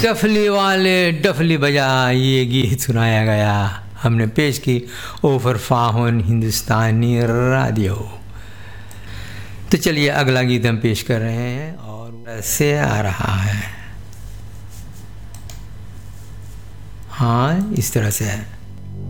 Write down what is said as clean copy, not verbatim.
डफली वाले डफली बजा, ये गीत सुनाया गया, हमने पेश की ओवर फाहुन हिंदुस्तानी रेडियो। तो चलिए अगला गीत हम पेश कर रहे हैं और ऐसे आ रहा है, हाँ इस तरह से है।